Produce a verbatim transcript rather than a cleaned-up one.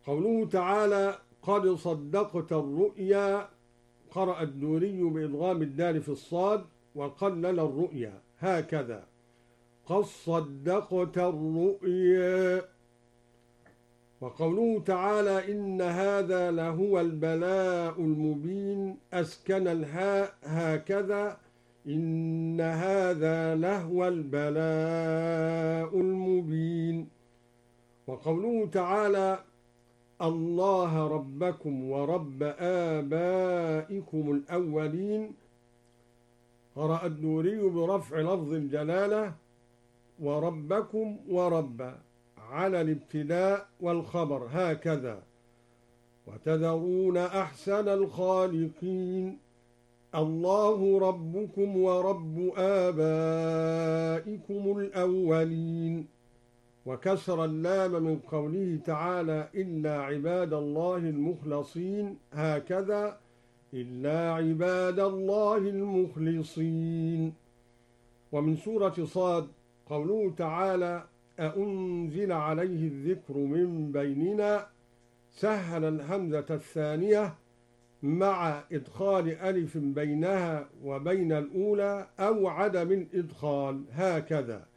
قوله تعالى: قد صدقت الرؤيا. قرأ الدوري بإدغام الدال في الصاد وقلل الرؤيا هكذا: قد صدقت الرؤيا. وقوله تعالى: إن هذا لهو البلاء المبين. أسكن الهاء هكذا: إن هذا لهو البلاء المبين. وقوله تعالى: الله ربكم ورب آبائكم الأولين. قرأ الدوري برفع لفظ الجلالة وربكم ورب على الابتداء والخبر هكذا: وتذرون أحسن الخالقين. الله ربكم ورب آبائكم الأولين. وكسر اللام من قوله تعالى: إلا عباد الله المخلصين هكذا: إلا عباد الله المخلصين. ومن سورة صاد قوله تعالى: أأنزل عليه الذكر من بيننا. سهل الهمزة الثانية مع إدخال ألف بينها وبين الأولى أو عدم الإدخال هكذا: